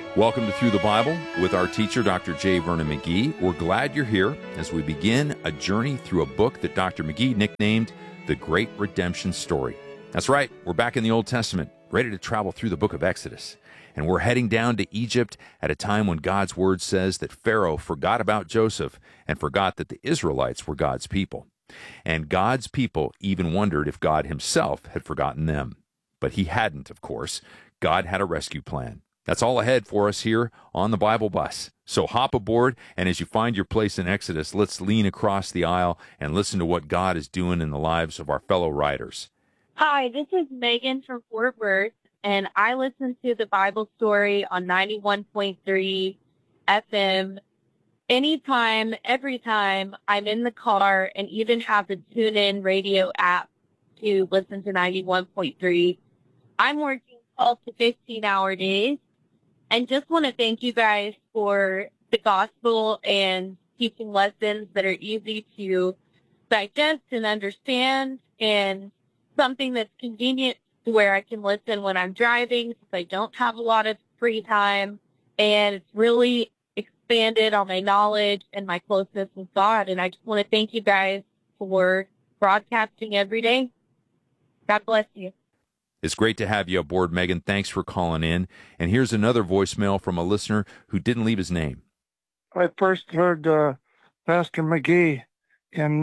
Welcome to Through the Bible with our teacher, Dr. J. Vernon McGee. We're glad you're here as we begin a journey through a book that Dr. McGee nicknamed The Great Redemption Story. That's right, we're back in the Old Testament, ready to travel through the book of Exodus. And we're heading down to Egypt at a time when God's word says that Pharaoh forgot about Joseph and forgot that the Israelites were God's people. And God's people even wondered if God himself had forgotten them. But he hadn't, of course. God had a rescue plan. That's all ahead for us here on the Bible Bus. So hop aboard, and as you find your place in Exodus, let's lean across the aisle and listen to what God is doing in the lives of our fellow riders. Hi, this is Megan from Fort Worth, and I listen to the Bible Story on 91.3 FM anytime, every time I'm in the car, and even have the TuneIn radio app to listen to 91.3. I'm working 12 to 15-hour days. And just want to thank you guys for the gospel and teaching lessons that are easy to digest and understand, and something that's convenient to where I can listen when I'm driving since I don't have a lot of free time. And it's really expanded on my knowledge and my closeness with God. And I just want to thank you guys for broadcasting every day. God bless you. It's great to have you aboard, Megan. Thanks for calling in. And here's another voicemail from a listener who didn't leave his name. I first heard Pastor McGee in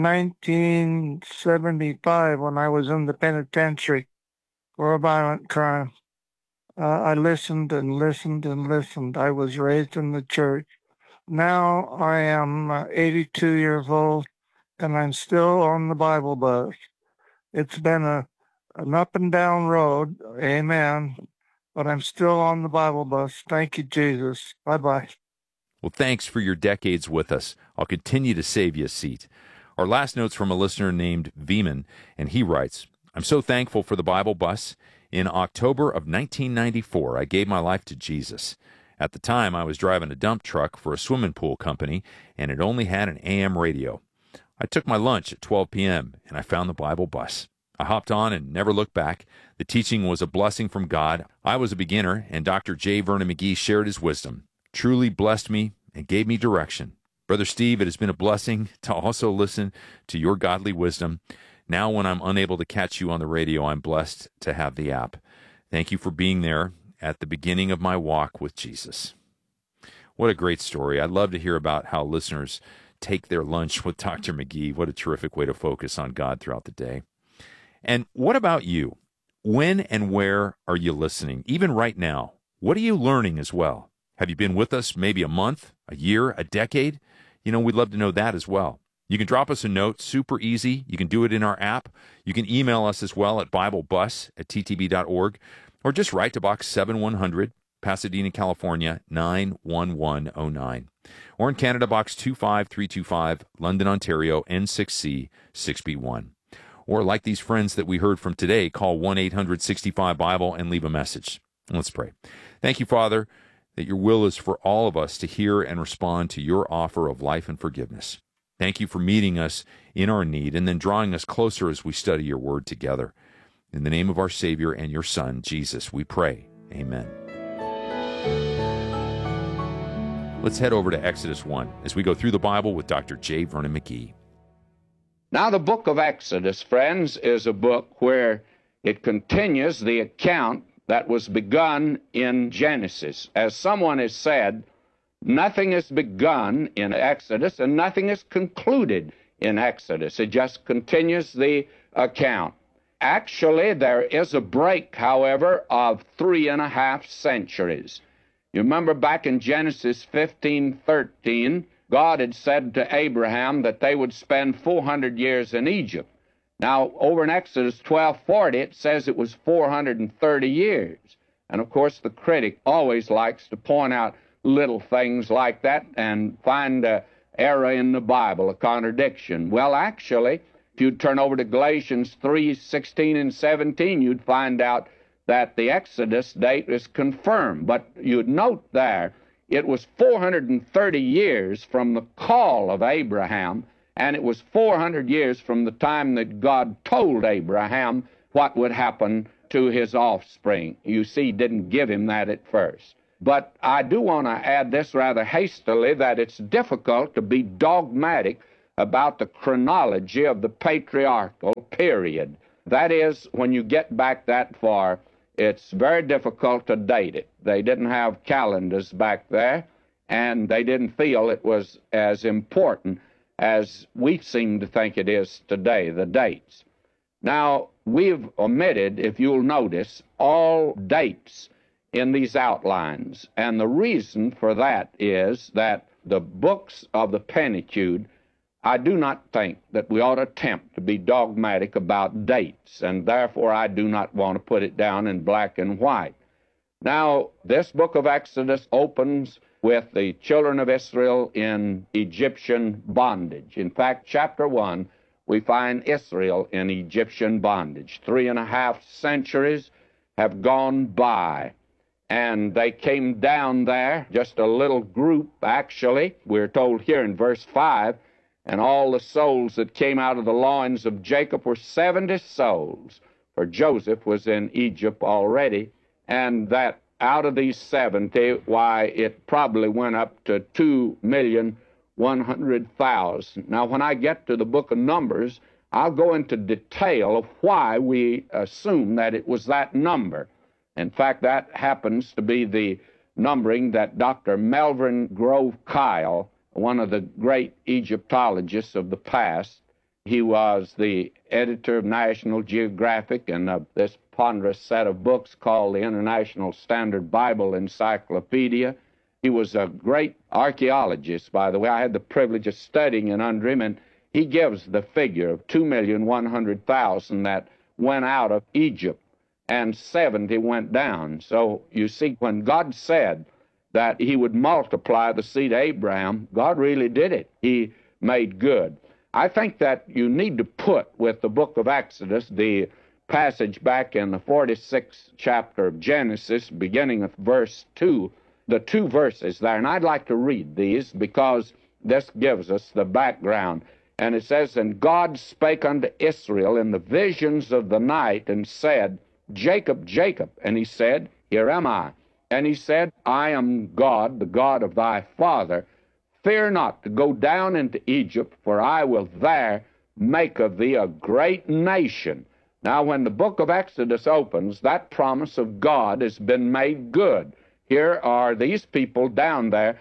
1975 when I was in the penitentiary for a violent crime. I listened and listened and listened. I was raised in the church. Now I am 82 years old, and I'm still on the Bible Bus. It's been an up and down road, amen, but I'm still on the Bible Bus. Thank you, Jesus. Bye-bye. Well, thanks for your decades with us. I'll continue to save you a seat. Our last note's from a listener named Veeman, and he writes, I'm so thankful for the Bible Bus. In October of 1994, I gave my life to Jesus. At the time, I was driving a dump truck for a swimming pool company, and it only had an AM radio. I took my lunch at 12 p.m., and I found the Bible Bus. I hopped on and never looked back. The teaching was a blessing from God. I was a beginner, and Dr. J. Vernon McGee shared his wisdom, truly blessed me and gave me direction. Brother Steve, it has been a blessing to also listen to your godly wisdom. Now when I'm unable to catch you on the radio, I'm blessed to have the app. Thank you for being there at the beginning of my walk with Jesus. What a great story. I'd love to hear about how listeners take their lunch with Dr. McGee. What a terrific way to focus on God throughout the day. And what about you? When and where are you listening? Even right now, what are you learning as well? Have you been with us maybe a month, a year, a decade? We'd love to know that as well. You can drop us a note, super easy. You can do it in our app. You can email us as well at BibleBus@ttb.org, or just write to Box 7100, Pasadena, California, 91109. Or in Canada, Box 25325, London, Ontario, N6C 6B1. Or like these friends that we heard from today, call 1-800-65-BIBLE and leave a message. Let's pray. Thank you, Father, that your will is for all of us to hear and respond to your offer of life and forgiveness. Thank you for meeting us in our need and then drawing us closer as we study your word together. In the name of our Savior and your Son, Jesus, we pray. Amen. Let's head over to Exodus 1 as we go through the Bible with Dr. J. Vernon McGee. Now, the book of Exodus, friends, is a book where it continues the account that was begun in Genesis. As someone has said, nothing is begun in Exodus and nothing is concluded in Exodus. It just continues the account. Actually, there is a break, however, of 3.5 centuries. You remember back in Genesis 15:13, God had said to Abraham that they would spend 400 years in Egypt. Now, over in Exodus 12:40, it says it was 430 years. And, of course, the critic always likes to point out little things like that and find an error in the Bible, a contradiction. Well, actually, if you'd turn over to Galatians 3:16 and 17, you'd find out that the Exodus date is confirmed. But you'd note there, it was 430 years from the call of Abraham, and it was 400 years from the time that God told Abraham what would happen to his offspring. You see, he didn't give him that at first. But I do want to add this rather hastily, that it's difficult to be dogmatic about the chronology of the patriarchal period. That is, when you get back that far, it's very difficult to date it. They didn't have calendars back there, and they didn't feel it was as important as we seem to think it is today, the dates. Now, we've omitted, if you'll notice, all dates in these outlines, and the reason for that is that the books of the Pentateuch, I do not think that we ought to attempt to be dogmatic about dates, and therefore I do not want to put it down in black and white. Now, this book of Exodus opens with the children of Israel in Egyptian bondage. In fact, chapter 1, we find Israel in Egyptian bondage. 3.5 centuries have gone by, and they came down there, just a little group, actually. We're told here in verse 5, and all the souls that came out of the loins of Jacob were 70 souls, for Joseph was in Egypt already, and that out of these 70, why, it probably went up to 2,100,000. Now, when I get to the book of Numbers, I'll go into detail of why we assume that it was that number. In fact, that happens to be the numbering that Dr. Melvin Grove Kyle, one of the great Egyptologists of the past, he was the editor of National Geographic and of this ponderous set of books called the International Standard Bible Encyclopedia. He was a great archaeologist, by the way. I had the privilege of studying it under him, and he gives the figure of 2,100,000 that went out of Egypt, and 70 went down. So you see, when God said that he would multiply the seed of Abraham, God really did it. He made good. I think that you need to put with the book of Exodus the passage back in the 46th chapter of Genesis, beginning with verse 2, the 2 verses there. And I'd like to read these because this gives us the background. And it says, "And God spake unto Israel in the visions of the night, and said, Jacob, Jacob. And he said, Here am I. And he said, I am God, the God of thy father. Fear not to go down into Egypt, for I will there make of thee a great nation." Now, when the book of Exodus opens, that promise of God has been made good. Here are these people down there,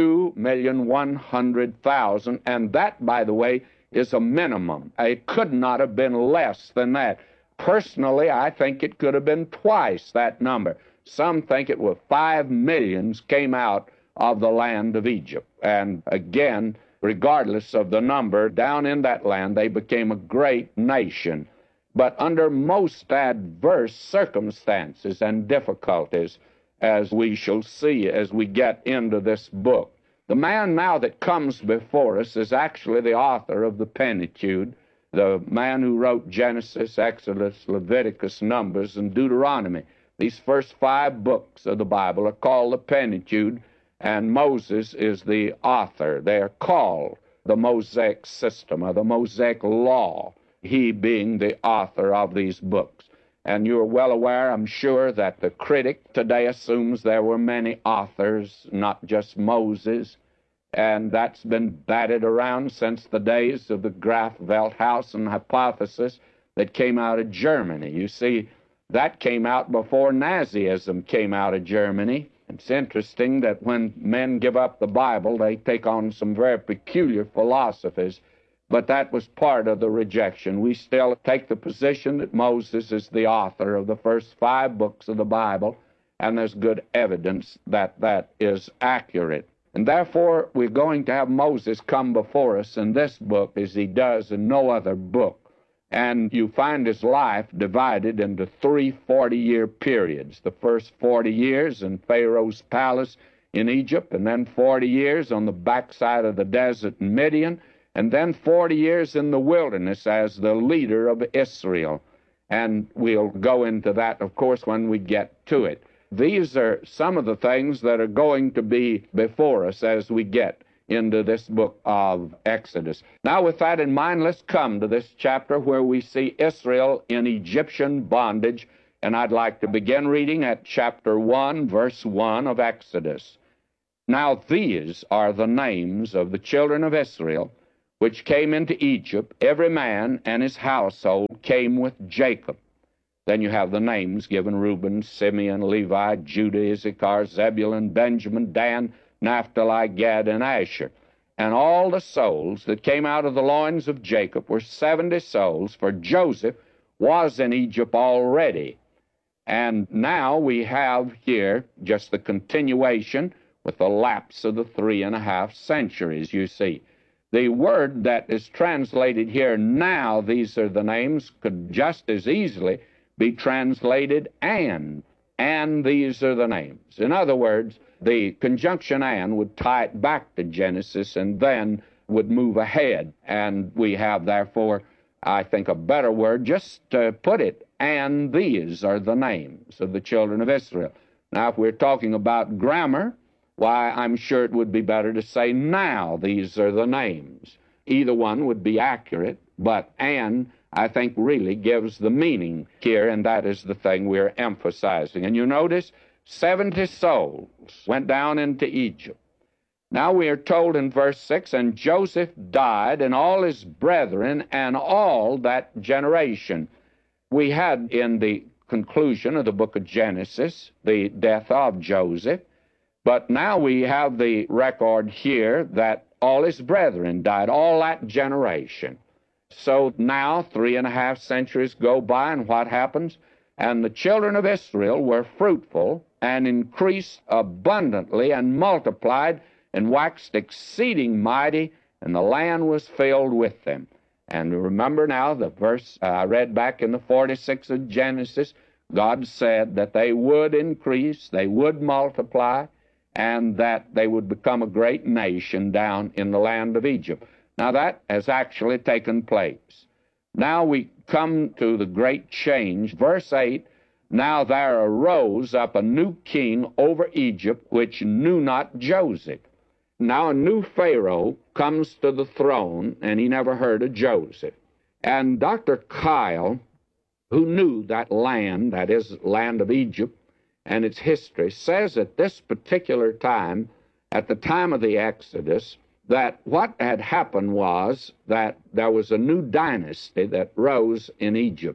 2,100,000, and that, by the way, is a minimum. It could not have been less than that. Personally, I think it could have been twice that number. Some think it was 5 millions came out of the land of Egypt. And again, regardless of the number, down in that land, they became a great nation. But under most adverse circumstances and difficulties, as we shall see as we get into this book. The man now that comes before us is actually the author of the Pentateuch, the man who wrote Genesis, Exodus, Leviticus, Numbers, and Deuteronomy. These first 5 books of the Bible are called the Pentateuch, and Moses is the author. They are called the Mosaic system or the Mosaic law, he being the author of these books. And you're well aware, I'm sure, that the critic today assumes there were many authors, not just Moses, and that's been batted around since the days of the Graf Velthausen hypothesis that came out of Germany. You see, that came out before Nazism came out of Germany. It's interesting that when men give up the Bible, they take on some very peculiar philosophies, but that was part of the rejection. We still take the position that Moses is the author of the first 5 books of the Bible, and there's good evidence that that is accurate. And therefore, we're going to have Moses come before us in this book as he does in no other book. And you find his life divided into 3 40-year periods. The first 40 years in Pharaoh's palace in Egypt, and then 40 years on the backside of the desert in Midian, and then 40 years in the wilderness as the leader of Israel. And we'll go into that, of course, when we get to it. These are some of the things that are going to be before us as we get into this book of Exodus. Now, with that in mind, let's come to this chapter where we see Israel in Egyptian bondage And I'd like to begin reading at chapter 1, verse 1 of Exodus. Now these are the names of the children of Israel, which came into Egypt. Every man and his household came with Jacob. Then you have the names given: Reuben, Simeon, Levi, Judah, Issachar, Zebulun, Benjamin, Dan, Naphtali, Gad, and Asher. And all the souls that came out of the loins of Jacob were 70 souls, for Joseph was in Egypt already. And now we have here just the continuation with the lapse of the 3.5 centuries, you see. The word that is translated here, now these are the names, could just as easily be translated and these are the names. In other words, the conjunction and would tie it back to Genesis and then would move ahead. And we have, therefore, I think a better word just to put it, and these are the names of the children of Israel. Now, if we're talking about grammar, why, I'm sure it would be better to say, now these are the names. Either one would be accurate, but and, I think, really gives the meaning here, and that is the thing we're emphasizing. And you notice 70 souls went down into Egypt. Now we are told in verse 6, and Joseph died, and all his brethren, and all that generation. We had in the conclusion of the book of Genesis the death of Joseph, but now we have the record here that all his brethren died, all that generation. So now 3.5 centuries go by, and what happens? And the children of Israel were fruitful and increased abundantly and multiplied and waxed exceeding mighty, and the land was filled with them. And remember now the verse I read back in the 46 of Genesis, God said that they would increase, they would multiply, and that they would become a great nation down in the land of Egypt. Now that has actually taken place. Now we come to the great change. Verse 8, now there arose up a new king over Egypt, which knew not Joseph. Now a new Pharaoh comes to the throne, and he never heard of Joseph. And Dr. Kyle, who knew that land, that is, land of Egypt, and its history, says at this particular time, at the time of the Exodus, that what had happened was that there was a new dynasty that rose in Egypt.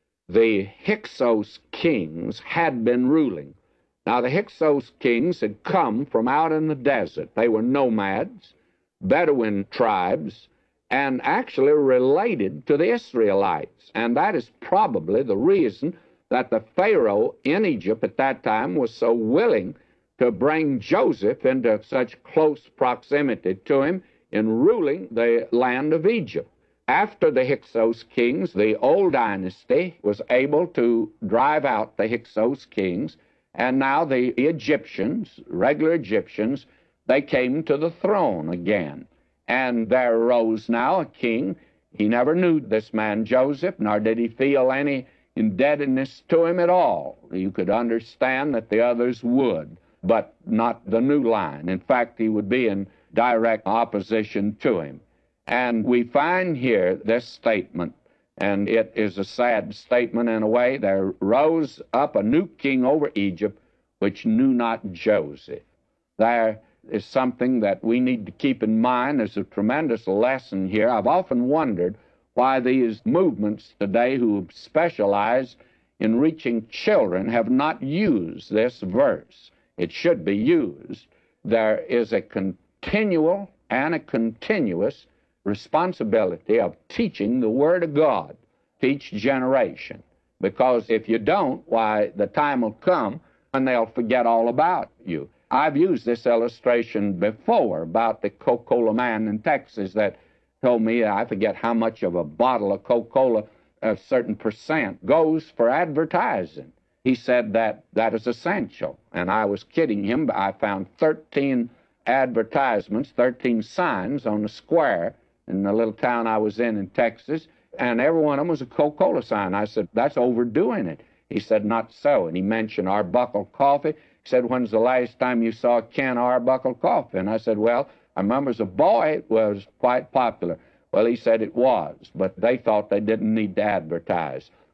The Hyksos kings had been ruling. Now, the Hyksos kings had come from out in the desert. They were nomads, Bedouin tribes, and actually related to the Israelites. And that is probably the reason that the Pharaoh in Egypt at that time was so willing to bring Joseph into such close proximity to him in ruling the land of Egypt. After the Hyksos kings, the old dynasty was able to drive out the Hyksos kings, and now the Egyptians, regular Egyptians, they came to the throne again. And there arose now a king. He never knew this man Joseph, nor did he feel any indebtedness to him at all. You could understand that the others would, but not the new line. In fact, he would be in direct opposition to him. And we find here this statement, and it is a sad statement in a way. There rose up a new king over Egypt, which knew not Joseph. There is something that we need to keep in mind. There's a tremendous lesson here. I've often wondered why these movements today who specialize in reaching children have not used this verse. It should be used. There is a continual and a continuous responsibility of teaching the Word of God to each generation. Because if you don't, why, the time will come when they'll forget all about you. I've used this illustration before about the Coca-Cola man in Texas that told me, I forget how much of a bottle of Coca-Cola, a certain percent, goes for advertising. He said that that is essential. And I was kidding him, but I found 13 advertisements, 13 signs on the square in the little town I was in Texas, and every one of them was a Coca-Cola sign. I said, that's overdoing it. He said, not so. And he mentioned Arbuckle coffee. He said, when's the last time you saw a can of Arbuckle coffee? And I said, well, I remember as a boy it was quite popular. Well, he said it was, but they thought they didn't need to advertise.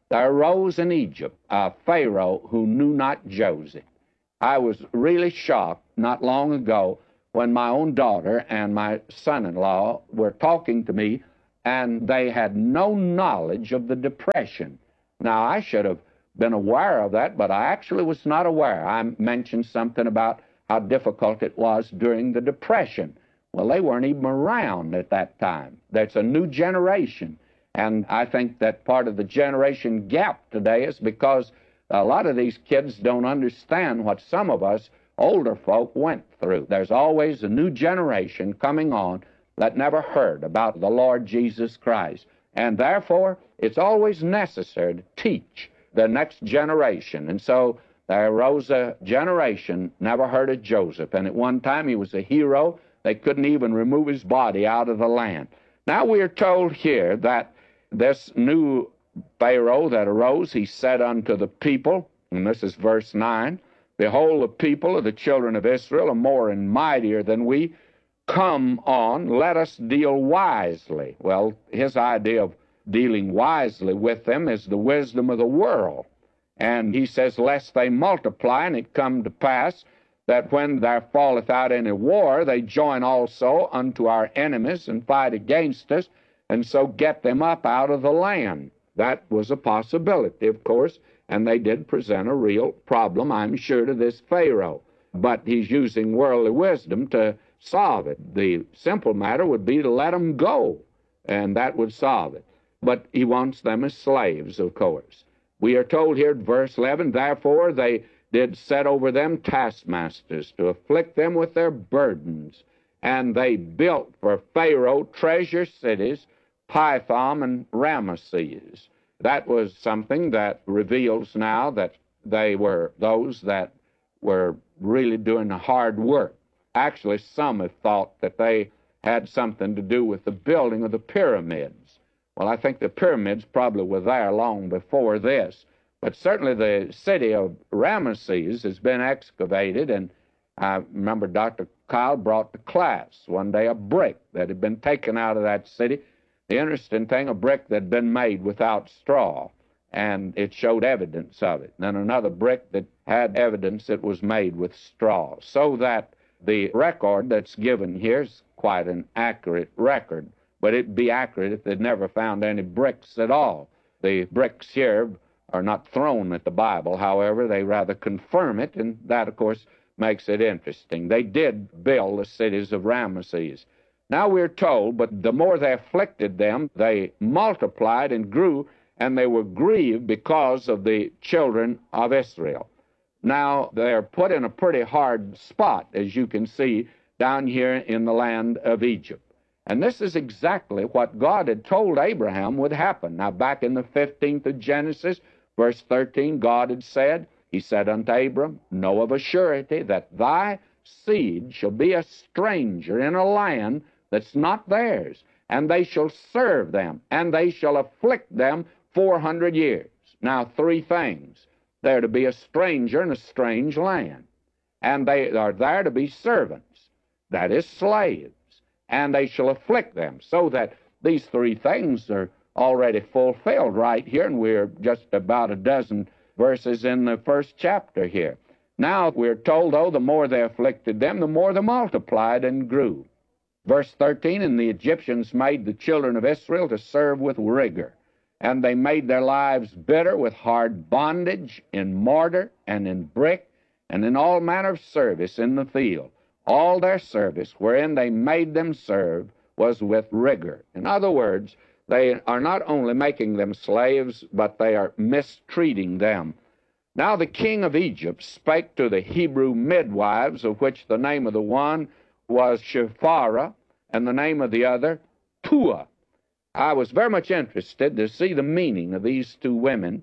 There arose in Egypt a Pharaoh who knew not Joseph. I was really shocked not long ago when my own daughter and my son-in-law were talking to me, and they had no knowledge of the Depression. Now, I should have been aware of that, but I actually was not aware. I mentioned something about how difficult it was during the Depression. Well, they weren't even around at that time. There's a new generation, and I think that part of the generation gap today is because a lot of these kids don't understand what some of us older folk went through. There's always a new generation coming on that never heard about the Lord Jesus Christ, and therefore it's always necessary to teach the next generation. And so there arose a generation never heard of Joseph, and at one time he was a hero. They couldn't even remove his body out of the land. Now we are told here that this new Pharaoh that arose, he said unto the people, and this is verse 9, Behold, the people of the children of Israel are more and mightier than we. Come on, let us deal wisely. Well, his idea of dealing wisely with them is the wisdom of the world. And he says, lest they multiply, and it come to pass that when there falleth out any war, they join also unto our enemies and fight against us, and so get them up out of the land. That was a possibility, of course, and they did present a real problem, I'm sure, to this Pharaoh. But he's using worldly wisdom to solve it. The simple matter would be to let them go, and that would solve it. But he wants them as slaves, of course. We are told here in verse 11, Therefore they did set over them taskmasters to afflict them with their burdens, and they built for Pharaoh treasure cities, Pithom and Ramesses. That was something that reveals now that they were those that were really doing the hard work. Actually, some have thought that they had something to do with the building of the pyramids. Well, I think the pyramids probably were there long before this, but certainly the city of Ramesses has been excavated, and I remember Dr. Kyle brought to class one day a brick that had been taken out of that city. The interesting thing, a brick that had been made without straw, and it showed evidence of it. Then another brick that had evidence it was made with straw, so that the record that's given here is quite an accurate record, but it'd be accurate if they'd never found any bricks at all. The bricks here are not thrown at the Bible, however, they rather confirm it, and that, of course, makes it interesting. They did build the cities of Ramesses. Now we're told, but the more they afflicted them, they multiplied and grew, and they were grieved because of the children of Israel. Now they're put in a pretty hard spot, as you can see, down here in the land of Egypt. And this is exactly what God had told Abraham would happen. Now back in the 15th of Genesis, verse 13, God had said, He said unto Abram, Know of a surety that thy seed shall be a stranger in a land that's not theirs, and they shall serve them, and they shall afflict them 400 years. Now, three things. They're to be a stranger in a strange land, and they are there to be servants, that is, slaves, and they shall afflict them, so that these three things are already fulfilled right here, and we're just about a dozen verses in the first chapter here. Now, we're told, though, the more they afflicted them, the more they multiplied and grew. Verse 13, And the Egyptians made the children of Israel to serve with rigor, and they made their lives bitter with hard bondage, in mortar and in brick, and in all manner of service in the field. All their service, wherein they made them serve, was with rigor. In other words, they are not only making them slaves, but they are mistreating them. Now the king of Egypt spake to the Hebrew midwives, of which the name of the one was Shiphrah, and the name of the other, Puah. I was very much interested to see the meaning of these two women,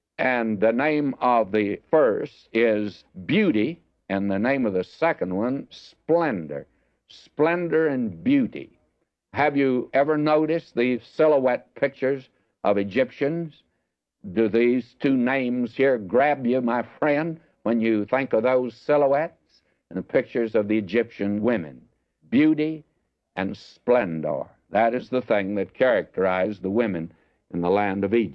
and the name of the first is Beauty, and the name of the second one, Splendor. Splendor and beauty. Have you ever noticed these silhouette pictures of Egyptians? Do these two names here grab you, my friend, when you think of those silhouettes and the pictures of the Egyptian women? Beauty and splendor. That is the thing that characterized the women in the land of Egypt.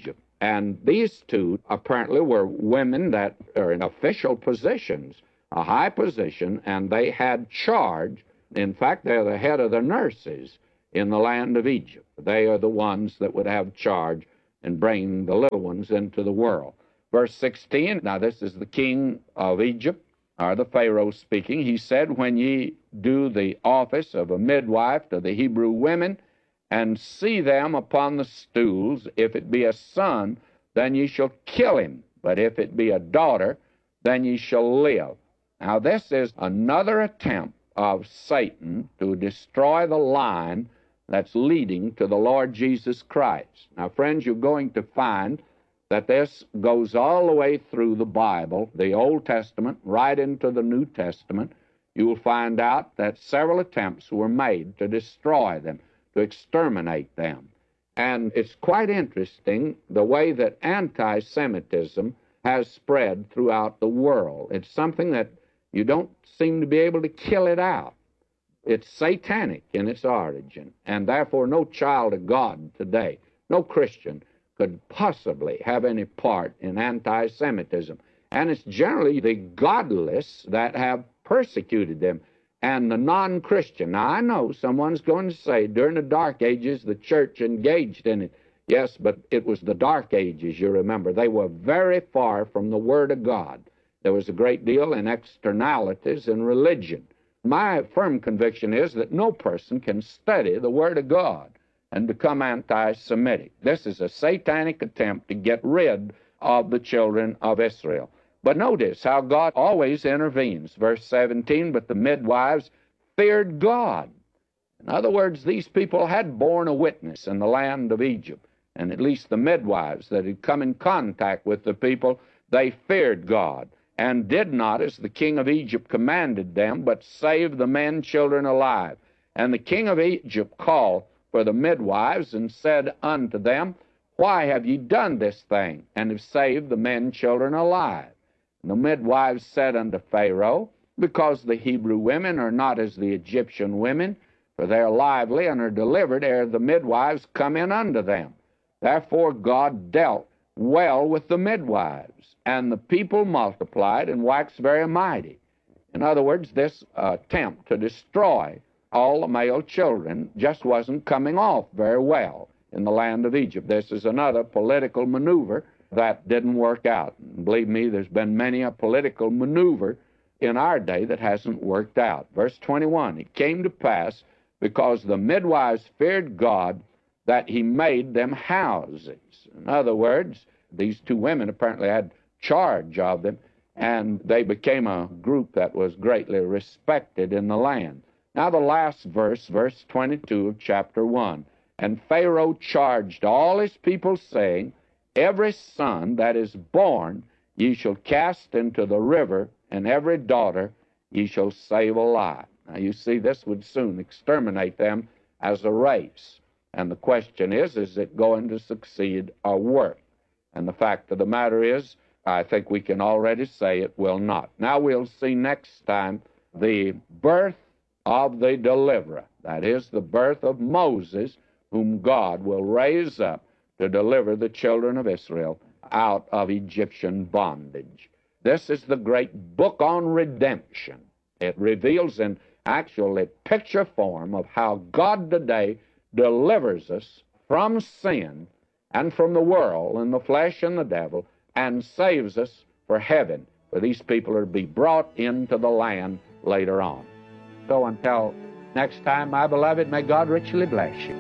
And these two apparently were women that are in official positions, a high position, and they had charge. In fact, they're the head of the nurses in the land of Egypt. They are the ones that would have charge in bringing the little ones into the world. Verse 16, now this is the king of Egypt, or the Pharaoh speaking. He said, when ye do the office of a midwife to the Hebrew women, and see them upon the stools, if it be a son, then ye shall kill him. But if it be a daughter, then ye shall live. Now this is another attempt of Satan to destroy the line that's leading to the Lord Jesus Christ. Now, friends, you're going to find that this goes all the way through the Bible, the Old Testament, right into the New Testament. You will find out that several attempts were made to destroy them, to exterminate them. And it's quite interesting the way that anti-Semitism has spread throughout the world. It's something that you don't seem to be able to kill it out. It's satanic in its origin, and therefore no child of God today, no Christian, could possibly have any part in anti-Semitism. And it's generally the godless that have persecuted them, and the non-Christian. Now, I know someone's going to say, during the Dark Ages, the church engaged in it. Yes, but it was the Dark Ages, you remember. They were very far from the Word of God. There was a great deal in externalities in religion. My firm conviction is that no person can study the Word of God and become anti-Semitic. This is a satanic attempt to get rid of the children of Israel. But notice how God always intervenes. Verse 17, but the midwives feared God. In other words, these people had borne a witness in the land of Egypt, and at least the midwives that had come in contact with the people, they feared God, and did not, as the king of Egypt commanded them, but saved the men children alive. And the king of Egypt called for the midwives, and said unto them, why have ye done this thing, and have saved the men children alive? And the midwives said unto Pharaoh, because the Hebrew women are not as the Egyptian women, for they are lively and are delivered ere the midwives come in unto them. Therefore God dealt well with the midwives, and the people multiplied and waxed very mighty. In other words, this attempt to destroy all the male children just wasn't coming off very well in the land of Egypt. This is another political maneuver that didn't work out. And believe me, there's been many a political maneuver in our day that hasn't worked out. Verse 21, it came to pass, because the midwives feared God, that he made them houses. In other words, these two women apparently had charge of them, and they became a group that was greatly respected in the land. Now the last verse, verse 22 of chapter 1, and Pharaoh charged all his people, saying, every son that is born ye shall cast into the river, and every daughter ye shall save alive. Now you see, this would soon exterminate them as a race. And the question is it going to succeed or work? And the fact of the matter is, I think we can already say it will not. Now we'll see next time the birth of the deliverer. That is, the birth of Moses, whom God will raise up to deliver the children of Israel out of Egyptian bondage. This is the great book on redemption. It reveals in actually picture form of how God today delivers us from sin and from the world and the flesh and the devil, and saves us for heaven, for these people are to be brought into the land later on. So until next time, my beloved, may God richly bless you.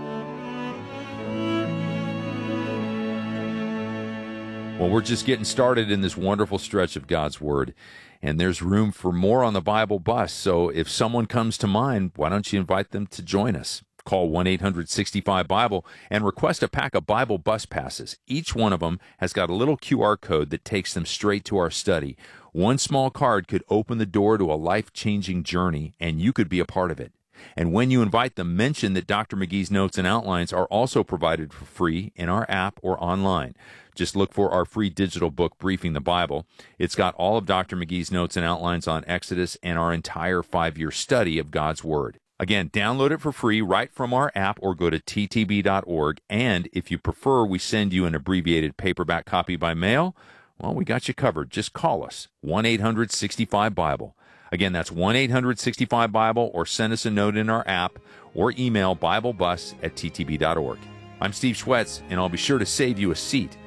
Well, we're just getting started in this wonderful stretch of God's Word, and there's room for more on the Bible Bus. So if someone comes to mind, why don't you invite them to join us? Call 1-800-65-BIBLE and request a pack of Bible Bus passes. Each one of them has got a little QR code that takes them straight to our study. One small card could open the door to a life-changing journey, and you could be a part of it. And when you invite them, mention that Dr. McGee's notes and outlines are also provided for free in our app or online. Just look for our free digital book, Briefing the Bible. It's got all of Dr. McGee's notes and outlines on Exodus and our entire 5-year study of God's Word. Again, download it for free right from our app or go to ttb.org. And if you prefer we send you an abbreviated paperback copy by mail, well, we got you covered. Just call us, 1-800-65-BIBLE. Again, that's 1-800-65-BIBLE, or send us a note in our app or email BibleBus@ttb.org. I'm Steve Schwetz, and I'll be sure to save you a seat